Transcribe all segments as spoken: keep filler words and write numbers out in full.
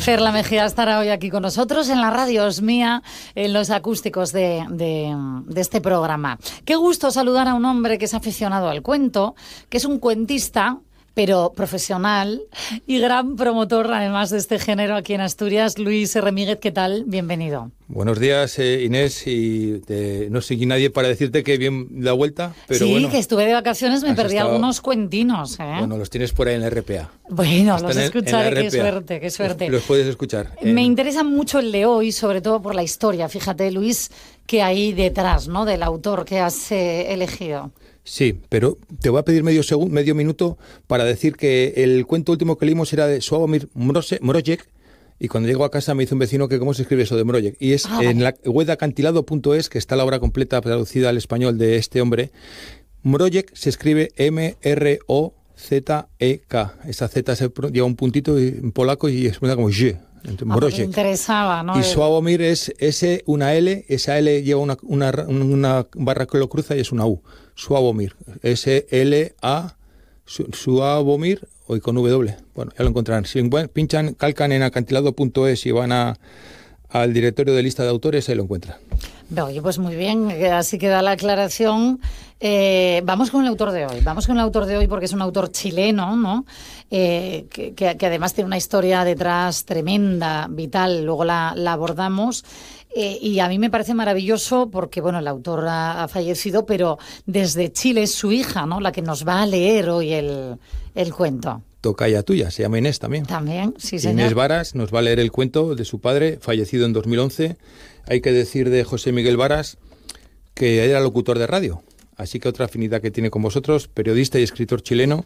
Ferla Mejía estará hoy aquí con nosotros en la radio Es Mía, en los acústicos de, de, de este programa. Qué gusto saludar a un hombre que es aficionado al cuento, que es un cuentista, pero profesional y gran promotor, además, de este género aquí en Asturias. Luis R. Míguez, ¿qué tal? Bienvenido. Buenos días, eh, Inés, y eh, no soy nadie para decirte que bien la vuelta, pero sí, bueno. Sí, que estuve de vacaciones, me perdí estado... algunos cuentinos, ¿eh? Bueno, los tienes por ahí en la R P A. Bueno, Están los en, escucharé, en la qué suerte, qué suerte. Los puedes escuchar. Me en... interesa mucho el de hoy, sobre todo por la historia. Fíjate, Luis, que hay detrás, ¿no?, del autor que has eh, elegido. Sí, pero te voy a pedir medio segundo, medio minuto para decir que el cuento último que leímos era de Sławomir Mrożek, y cuando llego a casa me dice un vecino que cómo se escribe eso de Mrożek. Y es ah, en vale. la web de acantilado punto es, que está la obra completa traducida al español de este hombre. Mrożek se escribe M R O Z E K. Esa Z se lleva un puntito en polaco y es como J. Mrożek. Me interesaba, ¿no? Y Sławomir es S, una L, esa L lleva una, una, una barra que lo cruza y es una U. Sławomir, S L A, Sławomir, hoy con W. Bueno, ya lo encontrarán. Si pinchan, calcan en acantilado punto es y van a, al directorio de lista de autores, ahí lo encuentran. Oye, pues muy bien, así queda la aclaración. Eh, vamos con el autor de hoy, vamos con el autor de hoy porque es un autor chileno, ¿no? Eh, que, que, que además tiene una historia detrás tremenda, vital, luego la, la abordamos. Eh, y a mí me parece maravilloso porque, bueno, el autor ha, ha fallecido, pero desde Chile es su hija, ¿no?, la que nos va a leer hoy el, el cuento. Tocaya tuya, se llama Inés también. También, sí, señor. Inés Varas nos va a leer el cuento de su padre, fallecido en dos mil once. Hay que decir de José Miguel Varas que era locutor de radio, así que otra afinidad que tiene con vosotros, periodista y escritor chileno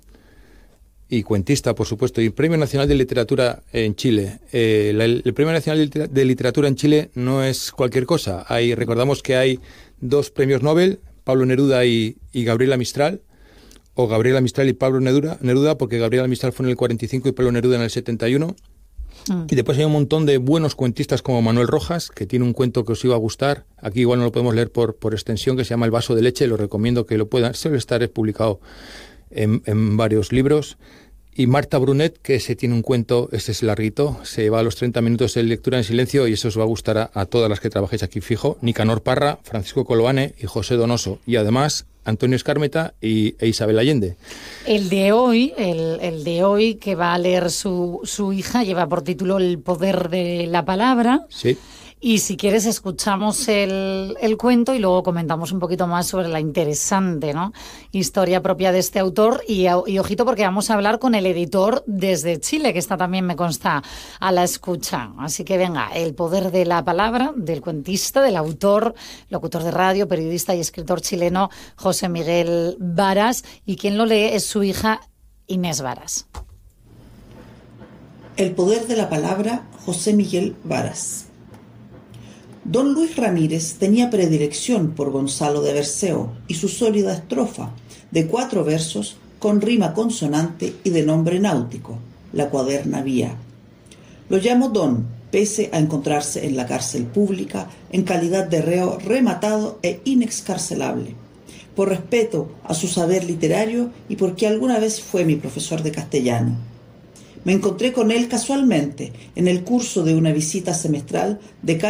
y cuentista, por supuesto, y Premio Nacional de Literatura en Chile. Eh, la, el Premio Nacional de Literatura en Chile no es cualquier cosa. Hay, recordamos que hay dos premios Nobel, Pablo Neruda y, y Gabriela Mistral, o Gabriela Mistral y Pablo Neruda, Neruda, porque Gabriela Mistral fue en el cuarenta y cinco y Pablo Neruda en el setenta y uno. Mm. Y después hay un montón de buenos cuentistas como Manuel Rojas, que tiene un cuento que os iba a gustar. Aquí igual no lo podemos leer por, por extensión, que se llama El vaso de leche. Lo recomiendo que lo puedan. Suele estar publicado en, en varios libros. Y Marta Brunet, que ese tiene un cuento, ese es larguito, se va a los treinta minutos de lectura en silencio y eso os va a gustar a, a todas las que trabajéis aquí fijo. Nicanor Parra, Francisco Coloane y José Donoso. Y además Antonio Escármeta y, e Isabel Allende. El de hoy, el, el de hoy que va a leer su, su hija, lleva por título El poder de la palabra. Sí. Y si quieres escuchamos el, el cuento y luego comentamos un poquito más sobre la interesante, ¿no?, historia propia de este autor. Y, y ojito porque vamos a hablar con el editor desde Chile, que está también, me consta, a la escucha. Así que venga, El poder de la palabra, del cuentista, del autor, locutor de radio, periodista y escritor chileno José Miguel Varas. Y quien lo lee es su hija Inés Varas. El poder de la palabra, José Miguel Varas. Don Luis Ramírez tenía predilección por Gonzalo de Berceo y su sólida estrofa, de cuatro versos, con rima consonante y de nombre náutico, la cuaderna vía. Lo llamó Don, pese a encontrarse en la cárcel pública en calidad de reo rematado e inexcarcelable, por respeto a su saber literario y porque alguna vez fue mi profesor de castellano. Me encontré con él casualmente en el curso de una visita semestral de